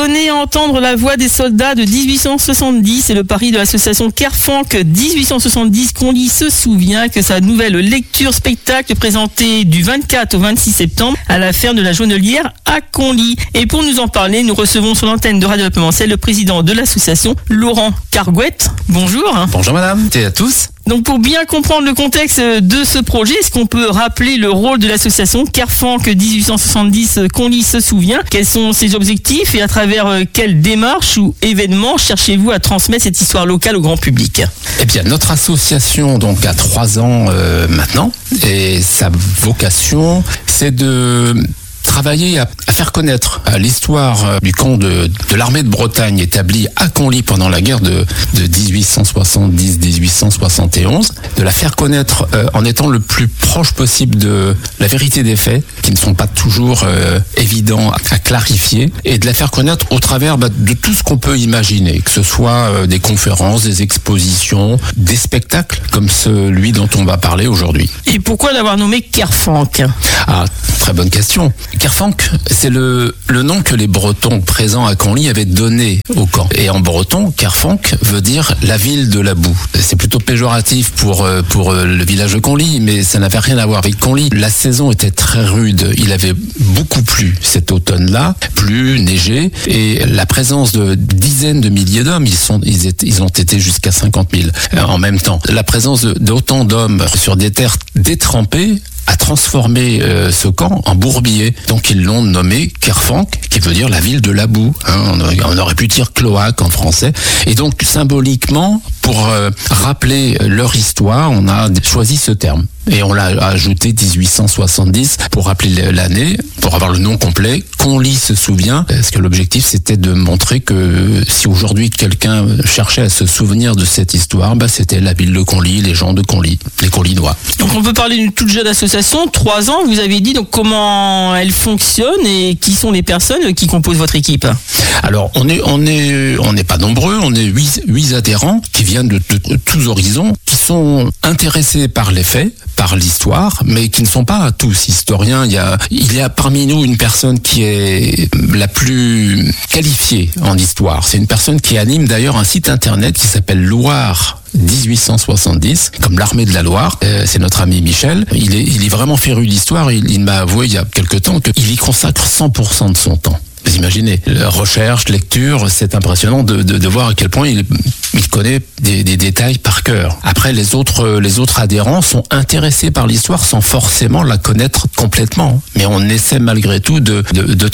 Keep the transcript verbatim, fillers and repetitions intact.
Donner à entendre la voix des soldats de dix-huit cent soixante-dix, c'est le pari de l'association Kerfank dix-huit cent soixante-dix. Conly se souvient que sa nouvelle lecture-spectacle présentée du vingt-quatre au vingt-six septembre à la ferme de la Jaunelière à Conly. Et pour nous en parler, nous recevons sur l'antenne de Radio Pemencel le président de l'association, Laurent Cargouette. Bonjour. Bonjour madame, et à tous. Donc pour bien comprendre le contexte de ce projet, est-ce qu'on peut rappeler le rôle de l'association Kerfank dix-huit cent soixante-dix Conly se souvient? Quels sont ses objectifs et à travers quelles démarches ou événements cherchez-vous à transmettre cette histoire locale au grand public? Eh bien, notre association donc a trois ans euh, maintenant et sa vocation, c'est de travailler à, à faire connaître euh, l'histoire euh, du camp de, de l'armée de Bretagne établi à Conly pendant la guerre de, de dix-huit cent soixante-dix à dix-huit cent soixante et onze, de la faire connaître euh, en étant le plus proche possible de la vérité des faits, qui ne sont pas toujours euh, évidents à, à clarifier, et de la faire connaître au travers bah, de tout ce qu'on peut imaginer, que ce soit euh, des conférences, des expositions, des spectacles comme celui dont on va parler aujourd'hui. Et pourquoi l'avoir nommé Kerfank? Ah, très bonne question. Kerfank, c'est le, le nom que les Bretons présents à Conly avaient donné au camp. Et en breton, Kerfank veut dire la ville de la boue. C'est plutôt péjoratif pour, pour le village de Conly, mais ça n'avait rien à voir avec Conly. La saison était très rude. Il avait beaucoup plu cet automne-là, plu, neigé, et la présence de dizaines de milliers d'hommes, ils, sont, ils, étaient, ils ont été jusqu'à cinquante mille en même temps. La présence d'autant d'hommes sur des terres détrempées a transformé euh, ce camp en bourbier. Donc ils l'ont nommé Kerfank, qui veut dire la ville de la boue. Hein, on, on aurait pu dire cloaque en français. Et donc symboliquement, pour euh, rappeler leur histoire, on a choisi ce terme. Et on l'a ajouté dix-huit cent soixante-dix pour rappeler l'année, pour avoir le nom complet. Conly se souvient, parce que l'objectif c'était de montrer que si aujourd'hui quelqu'un cherchait à se souvenir de cette histoire, bah, c'était la ville de Conly, les gens de Conly, les Conlynois. Donc on peut parler d'une toute jeune association, trois ans, vous avez dit, donc comment elle fonctionne et qui sont les personnes qui composent votre équipe? Alors on est on est on n'est pas nombreux, on est huit huit adhérents qui viennent de, de, de tous horizons, qui sont intéressés par les faits, par l'histoire, mais qui ne sont pas tous historiens. Il y a, il y a parmi nous une personne qui est la plus qualifiée en histoire. C'est une personne qui anime d'ailleurs un site internet qui s'appelle Loire dix-huit cent soixante-dix, comme l'armée de la Loire. Euh, c'est notre ami Michel. Il est, il est vraiment féru d'histoire. Il, il m'a avoué il y a quelque temps qu'il y consacre cent pour cent de son temps. Vous imaginez, la recherche, lecture, c'est impressionnant de, de, de voir à quel point il, il connaît des, des détails par cœur. Après, les autres, les autres adhérents sont intéressés par l'histoire sans forcément la connaître complètement. Mais on essaie malgré tout de, de, de